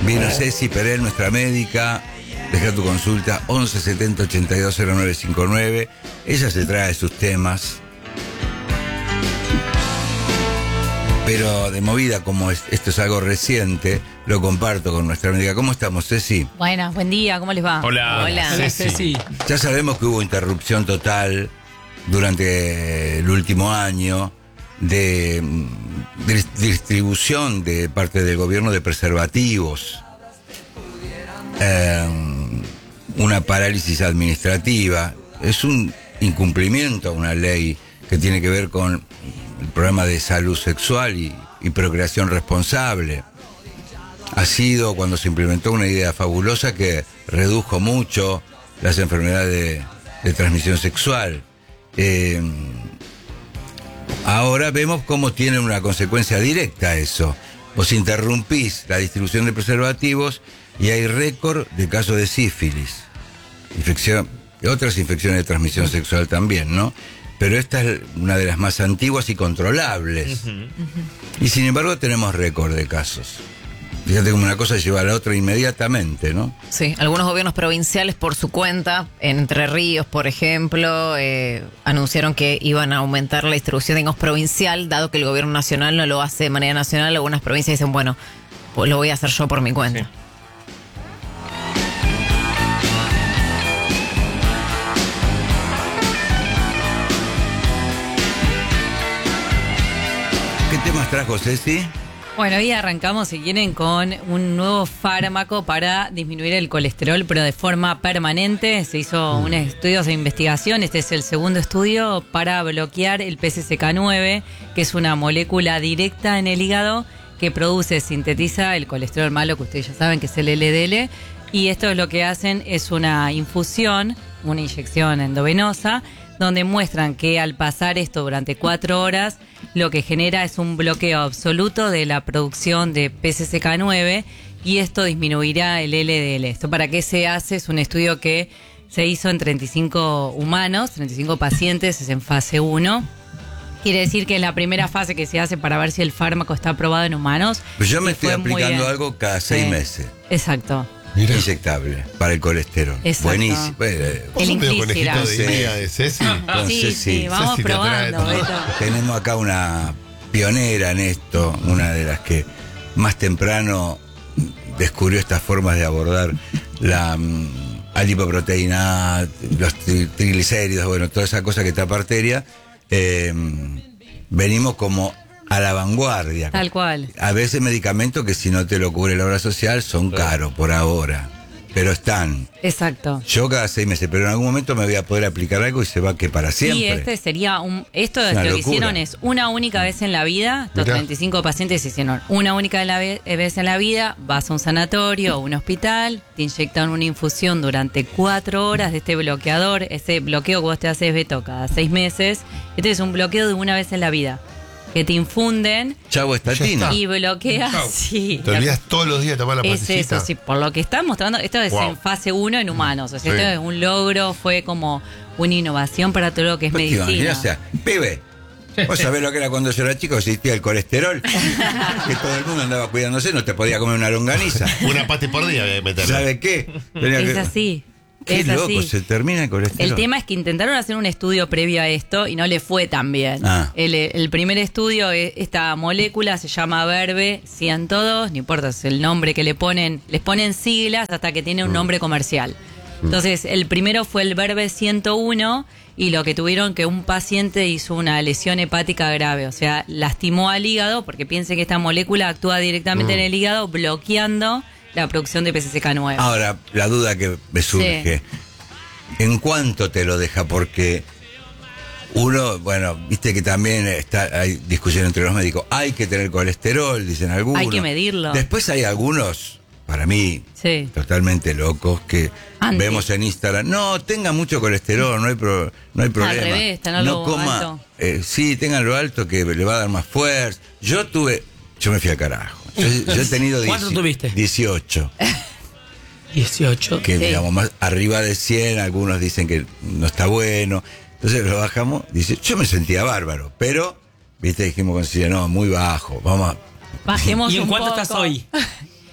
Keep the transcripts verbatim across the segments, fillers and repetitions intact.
Vino Ceci Perel, nuestra médica. Deja tu consulta once setenta ochenta y dos cero nueve cincuenta y nueve. Ella se trae sus temas. Pero de movida, como es, esto es algo reciente, lo comparto con nuestra médica. ¿Cómo estamos, Ceci? Buenas, buen día, ¿cómo les va? Hola, Hola. Hola Ceci. Ya sabemos que hubo interrupción total durante el último año de, de distribución de parte del gobierno de preservativos. Eh, una parálisis administrativa. Es un incumplimiento a una ley que tiene que ver con el programa de salud sexual y, y procreación responsable. Ha sido cuando se implementó una idea fabulosa que redujo mucho las enfermedades de, de transmisión sexual. Eh, ahora vemos cómo tiene una consecuencia directa eso. Vos interrumpís la distribución de preservativos y hay récord de casos de sífilis, infección, y otras infecciones de transmisión sexual también, ¿no? Pero esta es una de las más antiguas y controlables. Uh-huh. Y sin embargo tenemos récord de casos. Fíjate cómo una cosa lleva a la otra inmediatamente, ¿no? Sí, algunos gobiernos provinciales por su cuenta, en Entre Ríos, por ejemplo, eh, anunciaron que iban a aumentar la distribución, digamos, provincial, dado que el gobierno nacional no lo hace de manera nacional. Algunas provincias dicen, bueno, pues lo voy a hacer yo por mi cuenta. Sí. ¿Qué temas trajo Ceci? Bueno, hoy arrancamos, si quieren, con un nuevo fármaco para disminuir el colesterol, pero de forma permanente. Se hizo un estudio de investigación, este es el segundo estudio, para bloquear el P C S K nueve, que es una molécula directa en el hígado que produce, sintetiza el colesterol malo, que ustedes ya saben que es el L D L, y esto es lo que hacen, es una infusión, una inyección endovenosa, donde muestran que al pasar esto durante cuatro horas, lo que genera es un bloqueo absoluto de la producción de P C S K nueve y esto disminuirá el L D L. ¿Esto para qué se hace? Es un estudio que se hizo en treinta y cinco humanos, treinta y cinco pacientes, es en fase uno. Quiere decir que es la primera fase que se hace para ver si el fármaco está aprobado en humanos. Pues yo me estoy aplicando algo cada seis sí. meses. Exacto. Mira. Inyectable para el colesterol. Exacto. Buenísimo. El conejito de día de Ceci. Sí, sí, vamos Ceci probando. Tenemos acá una pionera en esto, una de las que más temprano descubrió estas formas de abordar la um, alipoproteína, los tri- triglicéridos, bueno, toda esa cosa que tapa arteria. Eh, venimos como a la vanguardia. Tal cual. A veces medicamentos que si no te lo cubre la obra social son caros por ahora, pero están. Exacto. Yo cada seis meses, pero en algún momento me voy a poder aplicar algo y se va que para siempre. Y este sería un, esto es lo locura. que hicieron es una única vez en la vida. Estos Mirá. treinta y cinco pacientes hicieron una única la ve- vez en la vida. Vas a un sanatorio o un hospital, te inyectan una infusión durante cuatro horas de este bloqueador. Ese bloqueo que vos te haces, Beto, cada seis meses. Este es un bloqueo de una vez en la vida, que te infunden. Chavo estatina. Y bloqueas. Sí. Te olvidas todos los días de tomar la Es pastillita. eso, sí, por lo que está mostrando, esto es Wow. en fase uno en humanos, o sea, Sí. esto es un logro, fue como una innovación para todo lo que es ¿Te medicina. imaginas? O sea, pibe, vos sabés lo que era cuando yo era chico, existía el colesterol, que todo el mundo andaba cuidándose, no te podía comer una longaniza. Una pasti por día había que meterle. ¿Sabe qué? Tenía Es que- así. Qué es loco, así. se termina el colesterol. El tema es que intentaron hacer un estudio previo a esto y no le fue tan bien. Ah. El, el primer estudio, esta molécula se llama Verve ciento dos, no importa es el nombre que le ponen, les ponen siglas hasta que tiene un nombre comercial. Entonces, el primero fue el Verve ciento uno y lo que tuvieron que un paciente hizo una lesión hepática grave, o sea, lastimó al hígado porque piense que esta molécula actúa directamente Mm. en el hígado bloqueando la producción de P C S K nueve. Ahora, la duda que me surge, ¿en cuánto te lo deja? Porque uno, bueno, viste que también está, hay discusión entre los médicos, hay que tener colesterol, dicen algunos. Hay que medirlo. Después hay algunos, para mí, Sí. totalmente locos, que Andy. vemos en Instagram, no, tenga mucho colesterol, no hay, pro- no hay problema. Al revés, tenerlo alto. Eh, sí, tenganlo alto que le va a dar más fuerza. Yo tuve, yo me fui al carajo. Yo, yo he tenido ¿Cuánto dieci- tuviste? dieciocho. dieciocho. Que Sí. digamos más arriba de cien, algunos dicen que no está bueno. Entonces lo bajamos, dice, yo me sentía bárbaro, pero, viste, dijimos con Silvia, no, muy bajo, vamos a... Bajemos ¿Y en un cuánto poco. estás hoy?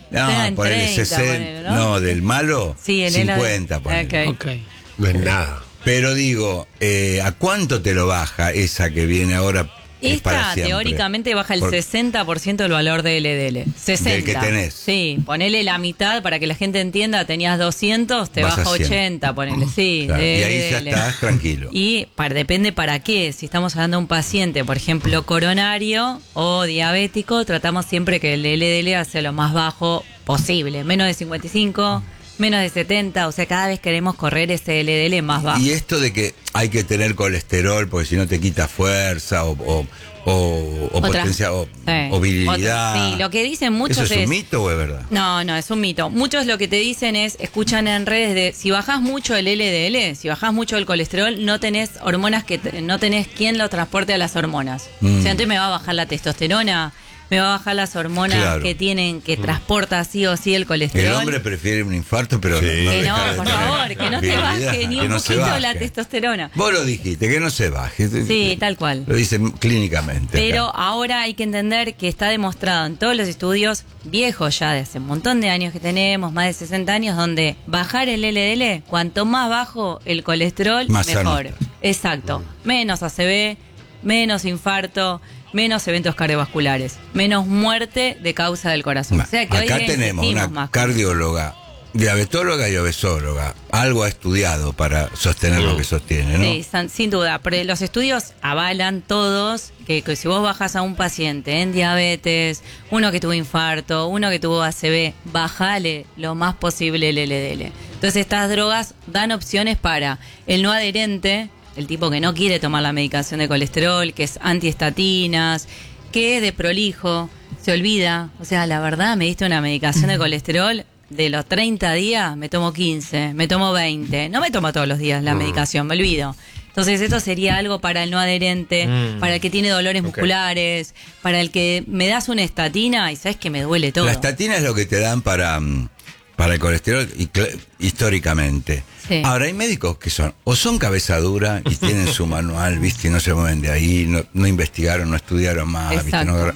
Está en No, ponele treinta, sesenta. ponele, ¿no? No, del malo, Sí, en cincuenta, el ponele. Ok. Ok. No es nada. Pero digo, eh, ¿a cuánto te lo baja esa que viene ahora? Es para Esta siempre? teóricamente baja el Por- sesenta por ciento del valor de L D L. sesenta. Del que tenés. Sí, ponele la mitad para que la gente entienda, tenías doscientos, te Vas baja a cien. ochenta, ponele. Sí, Claro, de y ahí ya L D L. estás tranquilo. Y para, depende para qué. Si estamos hablando de un paciente, por ejemplo, coronario o diabético, tratamos siempre que el L D L sea lo más bajo posible. Menos de cincuenta y cinco, menos de setenta. O sea, cada vez queremos correr ese L D L más bajo. Y esto de que hay que tener colesterol porque si no te quita fuerza o, o, o, o Otra. potencia o, Sí. o virilidad. Otra. Sí, lo que dicen muchos ¿Eso es es... un mito o es verdad? No, no, es un mito. Muchos lo que te dicen es, escuchan en redes de, si bajás mucho el L D L, si bajás mucho el colesterol, no tenés hormonas que, te- no tenés quien lo transporte a las hormonas. Mm. O sea, entonces me va a bajar la testosterona, me va a bajar las hormonas Claro. que tienen, que transporta sí o sí el El colesterol. hombre prefiere un infarto, pero Sí. no, Que deja no, de por tener favor, que no se virilidad, baje ni que un no se poquito baje. la testosterona. Vos lo dijiste, que no se baje. Sí, tal cual. Lo dicen clínicamente. Pero acá. ahora hay que entender que está demostrado en todos los estudios viejos ya de hace un montón de años que tenemos, más de sesenta años, donde bajar el L D L, cuanto más bajo el colesterol, Más sano mejor. estás. Exacto. Menos A C V, menos infarto, menos eventos cardiovasculares, menos muerte de causa del corazón. O sea que Acá hoy tenemos insistimos una más con eso. cardióloga, diabetóloga y obesóloga. Algo ha estudiado para sostener lo que sostiene, ¿no? Sí, san- sin duda. Pero los estudios avalan todos que, que si vos bajas a un paciente en diabetes, uno que tuvo infarto, uno que tuvo A C V, bajale lo más posible el L D L. Entonces estas drogas dan opciones para el no adherente, el tipo que no quiere tomar la medicación de colesterol, que es antiestatinas, que es de prolijo, se olvida. O sea, la verdad, me diste una medicación de colesterol, de los treinta días me tomo quince, me tomo veinte. No me tomo todos los días la medicación, me olvido. Entonces esto sería algo para el no adherente, Mm. para el que tiene dolores Ok. musculares, para el que me das una estatina y sabes que me duele todo. La estatina es lo que te dan para, mm, para el colesterol y cl- históricamente. Sí. Ahora hay médicos que son, o son cabeza dura y tienen su manual, viste, y no se mueven de ahí, no, no investigaron, no estudiaron más, viste, Exacto. no-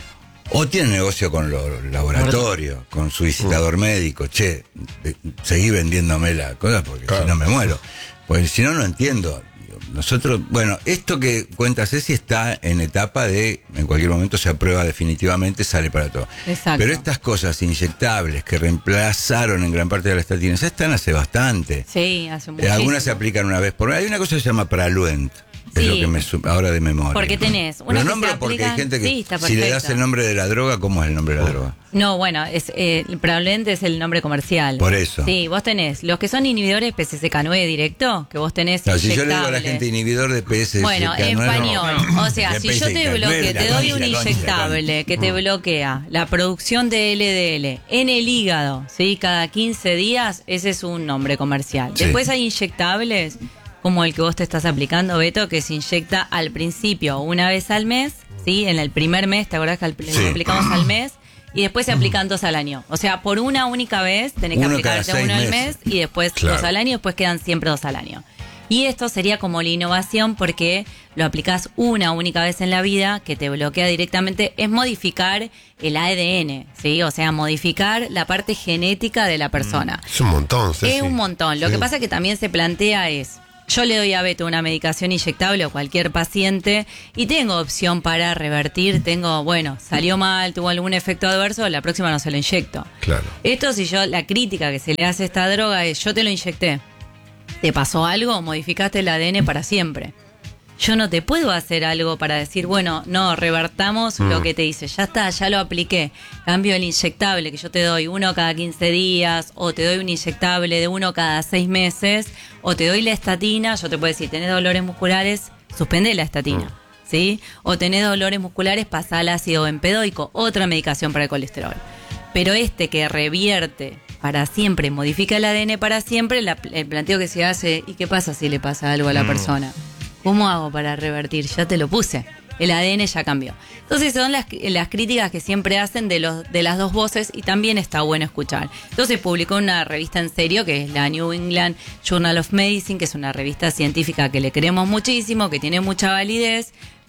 o tienen negocio con los laboratorios, con su visitador médico, che, eh, seguí vendiéndome la cosa porque Claro. si no me muero. Porque si no, no entiendo. Nosotros, bueno, esto que cuenta Ceci está en etapa de, en cualquier momento se aprueba definitivamente, sale para todo. Exacto. Pero estas cosas inyectables que reemplazaron en gran parte de las estatinas, ya están hace bastante. Sí, hace Eh, muchísimo. Algunas se aplican una vez por... Hay una cosa que se llama Praluent, es Sí. lo que me su- ahora de memoria. Porque tenés Lo unas que nombro se porque hay aplican- gente que Sí, está si le das perfecto. el nombre de la droga, ¿cómo es el nombre de la droga? No, bueno, es, eh, probablemente es el nombre comercial. Por eso. Sí, vos tenés los que son inhibidores P C S K nueve directo, que vos tenés Claro, si yo le digo a la inyectables. gente inhibidor de P S S Bueno, K en nueve, español. no. O sea, De si yo P S S te K nueve, bloqueo, la te doy concha, un la concha, la inyectable que te bloquea la producción de L D L en el hígado, ¿sí? Cada quince días, ese es un nombre comercial. Sí. Después hay inyectables, como el que vos te estás aplicando, Beto, que se inyecta al principio una vez al mes, ¿sí? En el primer mes, ¿te acordás que al- Sí. lo aplicamos al mes? Y después se aplican dos al año. O sea, por una única vez tenés que Uno aplicarte cada seis uno al mes meses. y después Claro. dos al año y después quedan siempre dos al año. Y esto sería como la innovación porque lo aplicás una única vez en la vida, que te bloquea directamente, es modificar el A D N, ¿sí? O sea, modificar la parte genética de la persona. Es un montón, Ceci. Es un montón. Lo Sí. que pasa que también se plantea es, yo le doy a Beto una medicación inyectable o cualquier paciente y tengo opción para revertir, tengo, bueno, salió mal, tuvo algún efecto adverso, la próxima no se lo inyecto. Claro. Esto si yo, la crítica que se le hace a esta droga es, yo te lo inyecté, ¿te pasó algo? Modificaste el A D N para siempre. Yo no te puedo hacer algo para decir, bueno, no, revertamos Mm. lo que te hice. Ya está, ya lo apliqué. Cambio el inyectable que yo te doy uno cada quince días, o te doy un inyectable de uno cada seis meses, o te doy la estatina. Yo te puedo decir, tenés dolores musculares, suspende la estatina, ¿sí? O tenés dolores musculares, pasá al ácido benpedoico, otra medicación para el colesterol. Pero este que revierte para siempre, modifica el A D N para siempre, la- el planteo que se hace, ¿y qué pasa si le pasa algo a la persona? ¿Cómo hago para revertir? Ya te lo puse. El A D N ya cambió. Entonces son las, las críticas que siempre hacen de, los, de las dos voces y también está bueno escuchar. Entonces publicó una revista en serio que es la New England Journal of Medicine, que es una revista científica que le queremos muchísimo, que tiene mucha validez,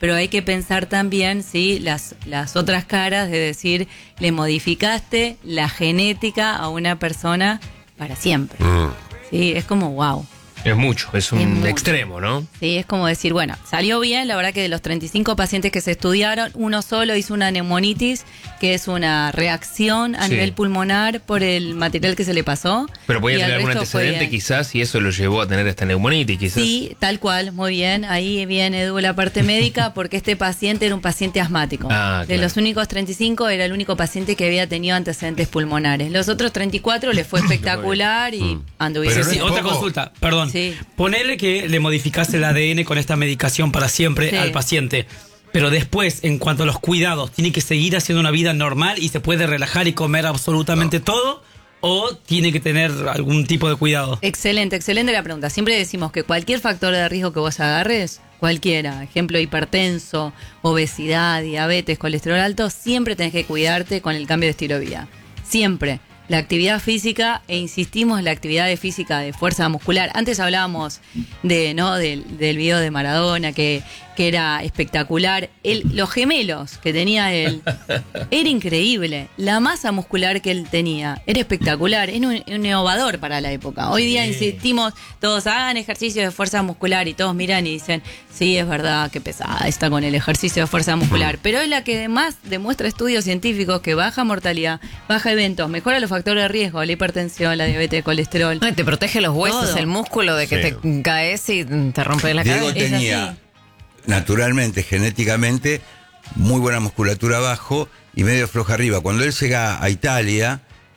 pero hay que pensar también, ¿sí? las, las otras caras de decir, le modificaste la genética a una persona para siempre. Mm. Sí, es como wow. Es mucho, es un Es mucho. extremo, ¿no? Sí, es como decir, bueno, salió bien, la verdad que de los treinta y cinco pacientes que se estudiaron, uno solo hizo una neumonitis, que es una reacción a Sí. nivel pulmonar por el material que se le pasó. Pero podía y tener el algún resto fue antecedente bien. quizás y eso lo llevó a tener esta neumonitis quizás. Sí, tal cual, muy bien. Ahí viene Edu la parte médica porque este paciente era un paciente asmático. Ah, De claro. los únicos treinta y cinco era el único paciente que había tenido antecedentes pulmonares. Los otros treinta y cuatro le fue espectacular y anduvieron. Pero Sí, no es otra poco. consulta, perdón. Sí. Ponerle que le modificaste el A D N con esta medicación para siempre Sí. al paciente. Pero después, en cuanto a los cuidados, ¿tiene que seguir haciendo una vida normal y se puede relajar y comer absolutamente todo? ¿O tiene que tener algún tipo de cuidado? Excelente, excelente la pregunta. Siempre decimos que cualquier factor de riesgo que vos agarres, cualquiera, ejemplo hipertenso, obesidad, diabetes, colesterol alto, siempre tenés que cuidarte con el cambio de estilo de vida. Siempre. La actividad física, e insistimos en la actividad de física de fuerza muscular. Antes hablábamos de, ¿no? del, del video de Maradona, que, que era espectacular. El, los gemelos que tenía él, era increíble. La masa muscular que él tenía era espectacular. Era un, un innovador para la época. Hoy día insistimos, todos hagan ejercicio de fuerza muscular y todos miran y dicen, sí, es verdad, qué pesada está con el ejercicio de fuerza muscular. Pero es la que más demuestra estudios científicos que baja mortalidad, baja eventos, mejora los factores de riesgo, la hipertensión, la diabetes, el colesterol. Ay, te protege los huesos, Todo. el músculo de que Sí. te caes y te rompe la Diego cabeza. Es tenía, así. naturalmente, genéticamente, muy buena musculatura abajo y medio floja arriba. Cuando él llega a Italia,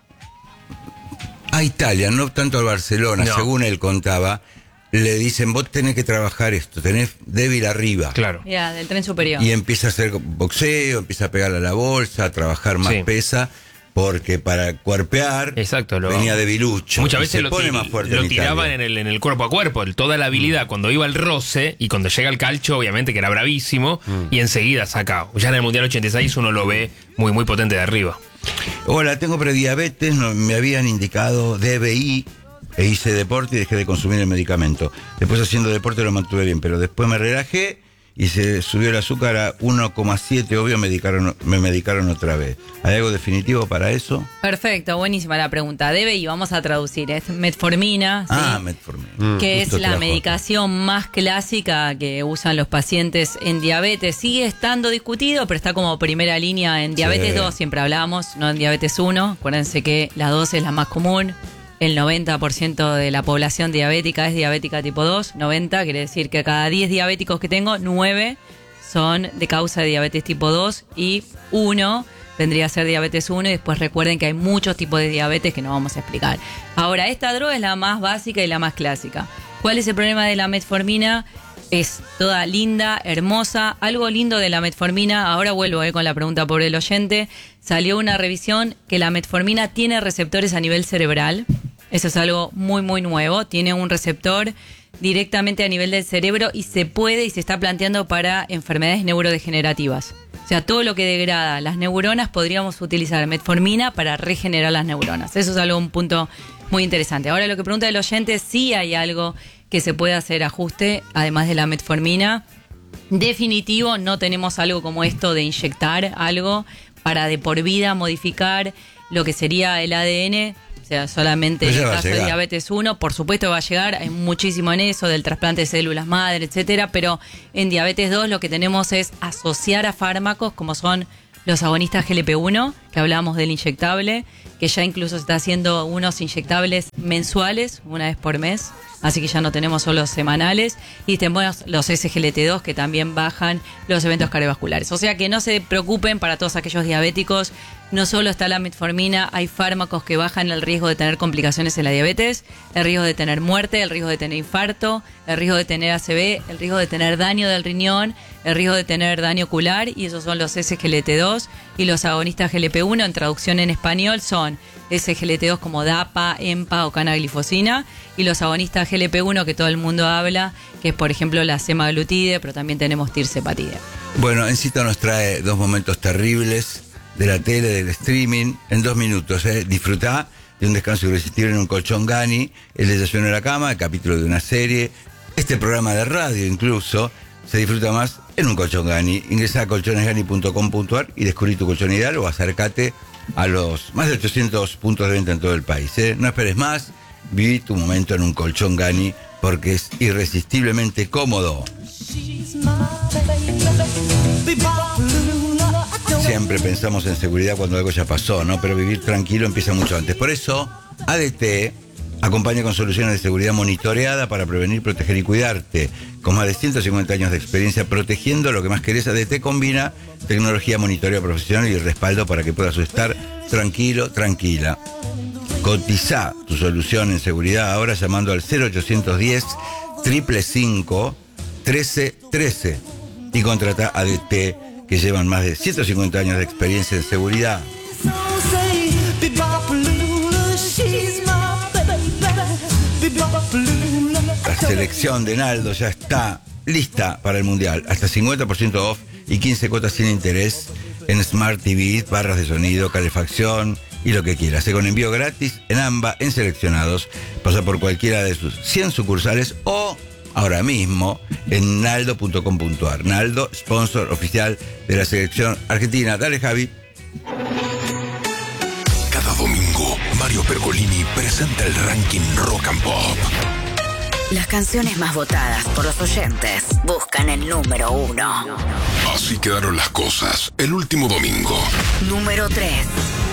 a Italia, no tanto al Barcelona, No. según él contaba, le dicen, vos tenés que trabajar esto, tenés débil arriba. Claro. Mira, del tren superior. Y empieza a hacer boxeo, empieza a pegarle a la bolsa, a trabajar más Sí. pesa, porque para cuerpear Exacto, lo- venía debilucho. Muchas y veces se lo, pone ti- más fuerte lo en tiraban Italia. en el, en el cuerpo a cuerpo, el- toda la habilidad cuando iba al roce y cuando llega al calcio, obviamente que era bravísimo, y enseguida saca. Ya en el Mundial ochenta y seis uno lo ve muy, muy potente de arriba. Hola, tengo prediabetes, no- me habían indicado D B I e hice deporte y dejé de consumir el medicamento. Después haciendo deporte lo mantuve bien, pero después me relajé y se subió el azúcar a uno coma siete, obvio me medicaron, me medicaron otra vez. ¿Hay algo definitivo para eso? Perfecto, buenísima la pregunta. Debe y vamos a traducir. Es metformina, ¿sí? Ah, metformina. que Justo es la trajo. medicación más clásica que usan los pacientes en diabetes. Sigue estando discutido, pero está como primera línea en diabetes Sí. dos, siempre hablamos, no en diabetes uno. Acuérdense que la dos es la más común. El noventa por ciento de la población diabética es diabética tipo dos. noventa quiere decir que cada diez diabéticos que tengo, nueve son de causa de diabetes tipo dos y uno vendría a ser diabetes uno. Y después recuerden que hay muchos tipos de diabetes que no vamos a explicar. Ahora, esta droga es la más básica y la más clásica. ¿Cuál es el problema de la metformina? Es toda linda, hermosa. Algo lindo de la metformina, ahora vuelvo eh, con la pregunta por el oyente, salió una revisión que la metformina tiene receptores a nivel cerebral. Eso es algo muy, muy nuevo. Tiene un receptor directamente a nivel del cerebro y se puede y se está planteando para enfermedades neurodegenerativas. O sea, todo lo que degrada las neuronas podríamos utilizar metformina para regenerar las neuronas. Eso es algo, un punto muy interesante. Ahora lo que pregunta el oyente, sí hay algo que se puede hacer ajuste, además de la metformina. Definitivo, no tenemos algo como esto de inyectar algo para de por vida modificar lo que sería el A D N. O sea, solamente en Pero ya el va a caso de llegar. diabetes uno, por supuesto va a llegar, hay muchísimo en eso, del trasplante de células madre, etcétera, pero en diabetes dos lo que tenemos es asociar a fármacos como son los agonistas G L P uno, que hablábamos del inyectable, que ya incluso se está haciendo unos inyectables mensuales, una vez por mes, así que ya no tenemos solo semanales, y tenemos los S G L T dos que también bajan los eventos cardiovasculares. O sea que no se preocupen para todos aquellos diabéticos, no solo está la metformina, hay fármacos que bajan el riesgo de tener complicaciones en la diabetes, el riesgo de tener muerte, el riesgo de tener infarto, el riesgo de tener A C V, el riesgo de tener daño del riñón, el riesgo de tener daño ocular, y esos son los S G L T dos, y los agonistas G L P uno en traducción en español son S G L T dos como DAPA, EMPA o canaglifosina, y los agonistas G L P uno que todo el mundo habla, que es por ejemplo la semaglutide, pero también tenemos tirzepatide. Bueno, Encita nos trae dos momentos terribles de la tele, del streaming, en dos minutos. ¿eh? Disfrutá de un descanso irresistible en un colchón Gani, el desayuno en la cama, el capítulo de una serie, este programa de radio incluso, se disfruta más en un colchón Gani. Ingresa a colchones gani punto com punto a r y descubrí tu colchón ideal o acércate a los más de ochocientos puntos de venta en todo el país. ¿eh? No esperes más, viví tu momento en un colchón Gani porque es irresistiblemente cómodo. Siempre pensamos en seguridad cuando algo ya pasó, ¿no? Pero vivir tranquilo empieza mucho antes. Por eso, A D T acompaña con soluciones de seguridad monitoreada para prevenir, proteger y cuidarte. Con más de ciento cincuenta años de experiencia protegiendo lo que más querés, A D T combina tecnología, monitoreo profesional y respaldo para que puedas estar tranquilo, tranquila. Cotiza tu solución en seguridad ahora llamando al cero ochocientos diez, cinco cinco cinco, trece trece y contrata A D T, que llevan más de ciento cincuenta años de experiencia en seguridad. La selección de Naldo ya está lista para el Mundial. Hasta cincuenta por ciento off y quince cuotas sin interés en Smart T V, barras de sonido, calefacción y lo que quieras. Con envío gratis en AMBA, en seleccionados. Pasa por cualquiera de sus cien sucursales o ahora mismo en naldo punto com punto a r. Naldo, sponsor oficial de la selección argentina. Dale, Javi. Cada domingo, Mario Pergolini presenta el ranking Rock and Pop. Las canciones más votadas por los oyentes buscan el número uno. Así quedaron las cosas el último domingo. Número tres.